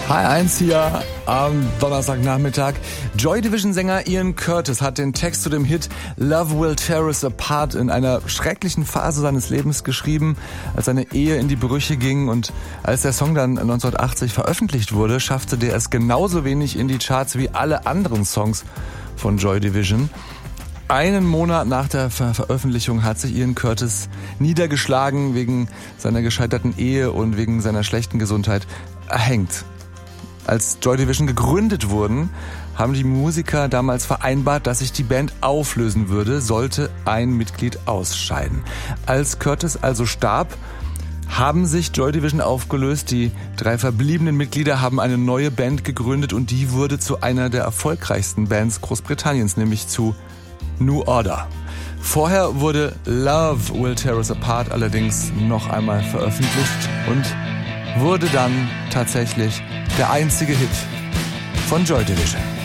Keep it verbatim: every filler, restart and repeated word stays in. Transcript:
H eins hier am Donnerstagnachmittag. Joy Division-Sänger Ian Curtis hat den Text zu dem Hit Love Will Tear Us Apart in einer schrecklichen Phase seines Lebens geschrieben, als seine Ehe in die Brüche ging, und als der Song dann neunzehnhundertachtzig veröffentlicht wurde, schaffte der es genauso wenig in die Charts wie alle anderen Songs von Joy Division. Einen Monat nach der Ver- Veröffentlichung hat sich Ian Curtis niedergeschlagen, wegen seiner gescheiterten Ehe und wegen seiner schlechten Gesundheit erhängt. Als Joy Division gegründet wurden, haben die Musiker damals vereinbart, dass sich die Band auflösen würde, sollte ein Mitglied ausscheiden. Als Curtis also starb, haben sich Joy Division aufgelöst. Die drei verbliebenen Mitglieder haben eine neue Band gegründet und die wurde zu einer der erfolgreichsten Bands Großbritanniens, nämlich zu New Order. Vorher wurde Love Will Tear Us Apart allerdings noch einmal veröffentlicht und wurde dann tatsächlich der einzige Hit von Joy Division.